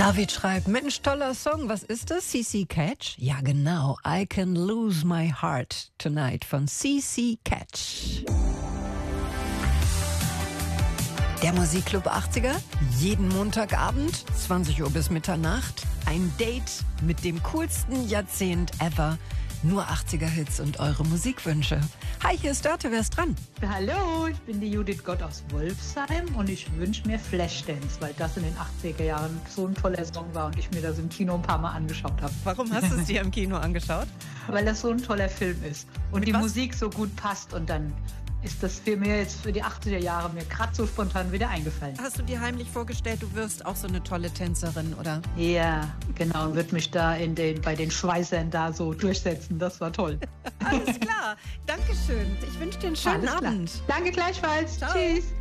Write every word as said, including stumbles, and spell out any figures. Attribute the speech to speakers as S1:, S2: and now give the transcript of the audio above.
S1: David schreibt, Mensch, toller Song, was ist das? C C Catch? Ja genau, I Can Lose My Heart Tonight von C C Catch. Der Musikclub achtziger, jeden Montagabend, zwanzig Uhr bis Mitternacht. Ein Date mit dem coolsten Jahrzehnt ever. Nur achtziger-Hits und eure Musikwünsche. Hi, hier ist Dörte, wer ist dran?
S2: Hallo, ich bin die Judith Gott aus Wolfsheim und ich wünsche mir Flashdance, weil das in den achtziger Jahren so ein toller Song war und ich mir das im Kino ein paar Mal angeschaut habe.
S1: Warum hast du es dir im Kino angeschaut?
S2: Weil das so ein toller Film ist und
S1: Mit
S2: die
S1: was?
S2: Musik so gut passt und dann ist das für mir jetzt für die achtziger Jahre mir gerade so spontan wieder eingefallen.
S1: Hast du dir heimlich vorgestellt, du wirst auch so eine tolle Tänzerin, oder?
S2: Ja, genau, und würde mich da in den, bei den Schweißern da so durchsetzen. Das war toll.
S1: Alles klar, Dankeschön. Ich wünsche dir einen schönen
S2: Alles klar.
S1: Abend.
S2: Danke gleichfalls.
S1: Ciao.
S2: Tschüss.